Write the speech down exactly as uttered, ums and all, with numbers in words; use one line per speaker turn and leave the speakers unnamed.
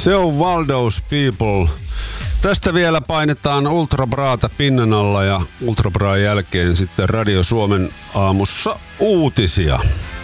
Se on Waldo's People. Tästä vielä painetaan Ultra Brata pinnan alla ja Ultra Bran jälkeen sitten Radio Suomen aamussa uutisia.